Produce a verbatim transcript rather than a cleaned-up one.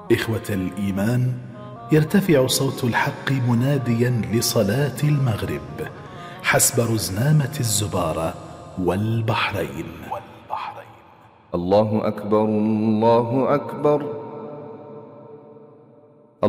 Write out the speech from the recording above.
إخوة الإيمان، يرتفع صوت الحق مناديا لصلاة المغرب حسب رزنامة الزبارة والبحرين. الله أكبر الله أكبر